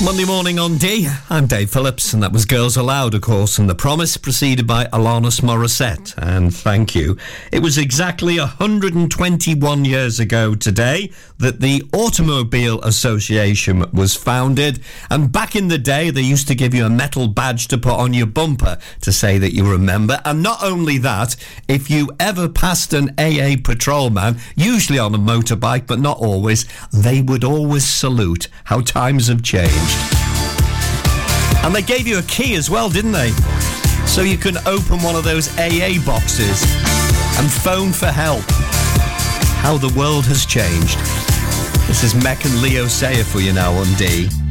Monday morning on D. I'm Dave Phillips, and that was Girls Aloud, of course, and The Promise, preceded by Alanis Morissette. And thank you. It was exactly 121 years ago today that the Automobile Association was founded. And back in the day, they used to give you a metal badge to put on your bumper to say that you remember. And not only that, if you ever passed an AA patrolman, usually on a motorbike, but not always, they would always salute. How times have changed. And they gave you a key as well, didn't they? So you can open one of those AA boxes and phone for help. How the world has changed. This is Mech and Leo Sayer for you now on D.